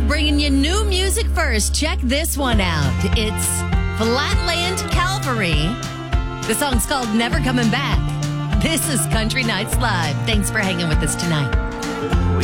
love bringing you new music first. Check this one out. It's Flatland Calvary. The song's called Never Coming Back. This is Country Nights Live. Thanks for hanging with us tonight.